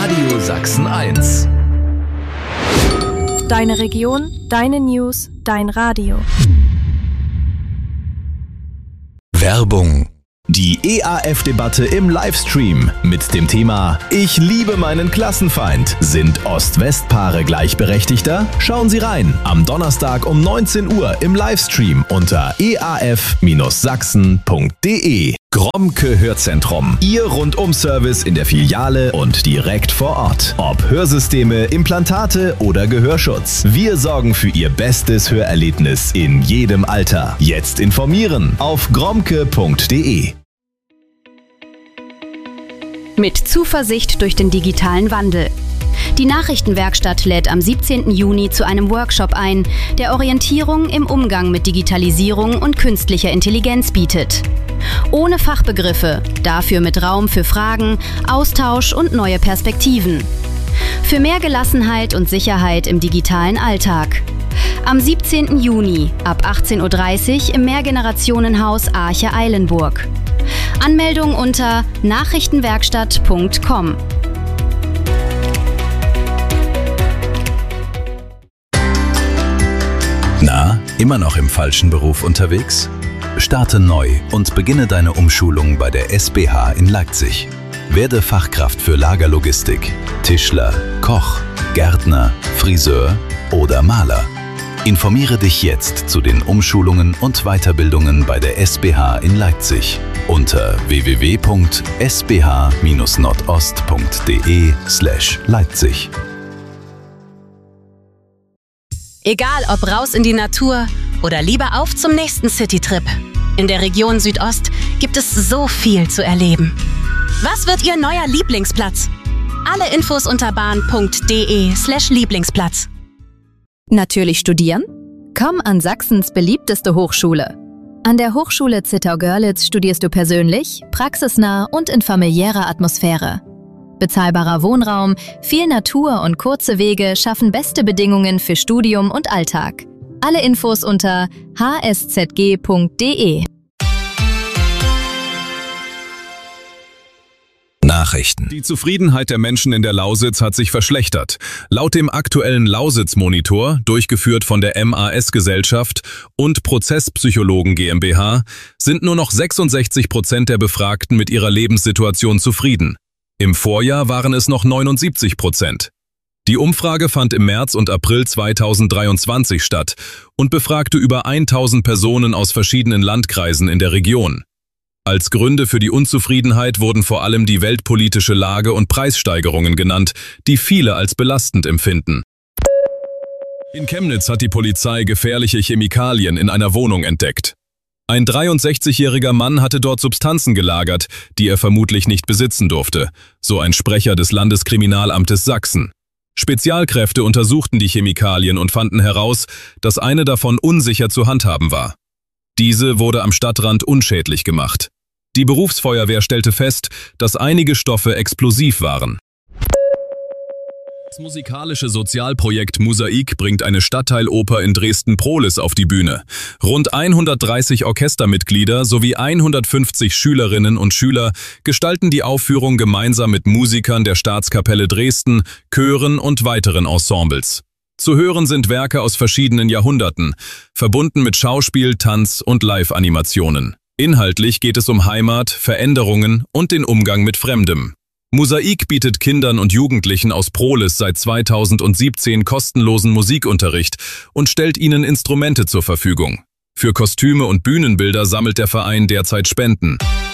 Radio Sachsen 1. Deine Region, deine News, dein Radio. Werbung. Die EAF-Debatte im Livestream mit dem Thema Ich liebe meinen Klassenfeind. Sind Ost-West-Paare gleichberechtigter? Schauen Sie rein am Donnerstag um 19 Uhr im Livestream unter eaf-sachsen.de. Gromke Hörzentrum. Ihr Rundum-Service in der Filiale und direkt vor Ort. Ob Hörsysteme, Implantate oder Gehörschutz. Wir sorgen für Ihr bestes Hörerlebnis in jedem Alter. Jetzt informieren auf gromke.de. Mit Zuversicht durch den digitalen Wandel. Die Nachrichtenwerkstatt lädt am 17. Juni zu einem Workshop ein, der Orientierung im Umgang mit Digitalisierung und künstlicher Intelligenz bietet. Ohne Fachbegriffe, dafür mit Raum für Fragen, Austausch und neue Perspektiven. Für mehr Gelassenheit und Sicherheit im digitalen Alltag. Am 17. Juni ab 18:30 Uhr im Mehrgenerationenhaus Arche-Eilenburg. Anmeldung unter nachrichtenwerkstatt.com. Na, immer noch im falschen Beruf unterwegs? Starte neu und beginne deine Umschulung bei der SBH in Leipzig. Werde Fachkraft für Lagerlogistik, Tischler, Koch, Gärtner, Friseur oder Maler. Informiere dich jetzt zu den Umschulungen und Weiterbildungen bei der SBH in Leipzig unter www.sbh-nordost.de/Leipzig. Egal ob raus in die Natur oder lieber auf zum nächsten Citytrip. In der Region Südost gibt es so viel zu erleben. Was wird Ihr neuer Lieblingsplatz? Alle Infos unter bahn.de/Lieblingsplatz. Natürlich studieren? Komm an Sachsens beliebteste Hochschule. An der Hochschule Zittau-Görlitz studierst du persönlich, praxisnah und in familiärer Atmosphäre. Bezahlbarer Wohnraum, viel Natur und kurze Wege schaffen beste Bedingungen für Studium und Alltag. Alle Infos unter hszg.de. Nachrichten. Die Zufriedenheit der Menschen in der Lausitz hat sich verschlechtert. Laut dem aktuellen Lausitz-Monitor, durchgeführt von der MAS-Gesellschaft und Prozesspsychologen GmbH, sind nur noch 66% der Befragten mit ihrer Lebenssituation zufrieden. Im Vorjahr waren es noch 79%. Die Umfrage fand im März und April 2023 statt und befragte über 1000 Personen aus verschiedenen Landkreisen in der Region. Als Gründe für die Unzufriedenheit wurden vor allem die weltpolitische Lage und Preissteigerungen genannt, die viele als belastend empfinden. In Chemnitz hat die Polizei gefährliche Chemikalien in einer Wohnung entdeckt. Ein 63-jähriger Mann hatte dort Substanzen gelagert, die er vermutlich nicht besitzen durfte, so ein Sprecher des Landeskriminalamtes Sachsen. Spezialkräfte untersuchten die Chemikalien und fanden heraus, dass eine davon unsicher zu handhaben war. Diese wurde am Stadtrand unschädlich gemacht. Die Berufsfeuerwehr stellte fest, dass einige Stoffe explosiv waren. Das musikalische Sozialprojekt Mosaik bringt eine Stadtteiloper in Dresden-Prohlis auf die Bühne. Rund 130 Orchestermitglieder sowie 150 Schülerinnen und Schüler gestalten die Aufführung gemeinsam mit Musikern der Staatskapelle Dresden, Chören und weiteren Ensembles. Zu hören sind Werke aus verschiedenen Jahrhunderten, verbunden mit Schauspiel, Tanz und Live-Animationen. Inhaltlich geht es um Heimat, Veränderungen und den Umgang mit Fremdem. Mosaik bietet Kindern und Jugendlichen aus Prohlis seit 2017 kostenlosen Musikunterricht und stellt ihnen Instrumente zur Verfügung. Für Kostüme und Bühnenbilder sammelt der Verein derzeit Spenden.